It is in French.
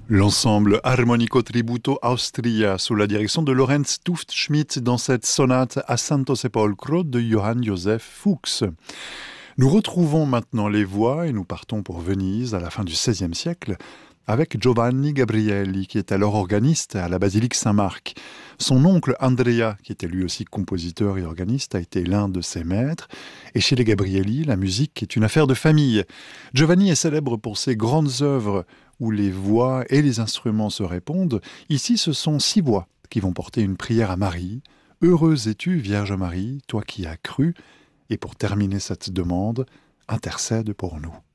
L'ensemble Armonico Tributo Austria sous la direction de Lorenz Tuft-Schmidt dans cette sonate a Santo Sepolcro de Johann Joseph Fuchs. Nous retrouvons maintenant les voix et nous partons pour Venise à la fin du XVIe siècle avec Giovanni Gabrielli qui est alors organiste à la basilique Saint-Marc. Son oncle Andrea, qui était lui aussi compositeur et organiste, a été l'un de ses maîtres. Et chez les Gabrielli, la musique est une affaire de famille. Giovanni est célèbre pour ses grandes œuvres où les voix et les instruments se répondent. Ici, ce sont 6 voix qui vont porter une prière à Marie. « Heureuse es-tu, Vierge Marie, toi qui as cru ?» Et pour terminer cette demande, intercède pour nous.